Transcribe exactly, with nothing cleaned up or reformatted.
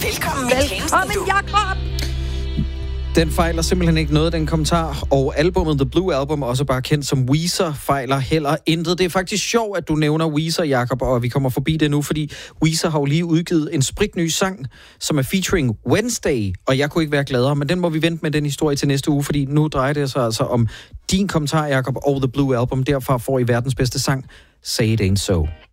Velkommen med Velkommen, Jakob! Den fejler simpelthen ikke noget, den kommentar. Og albumet The Blue Album, også bare kendt som Weezer, fejler heller intet. Det er faktisk sjovt, at du nævner Weezer, Jakob, og vi kommer forbi det nu, fordi Weezer har jo lige udgivet en spritny sang, som er featuring Wednesday, og jeg kunne ikke være gladere, men den må vi vente med den historie til næste uge, fordi nu drejer det sig altså om din kommentar, Jakob, og The Blue Album. Derfra får I verdens bedste sang, Say It Ain't So.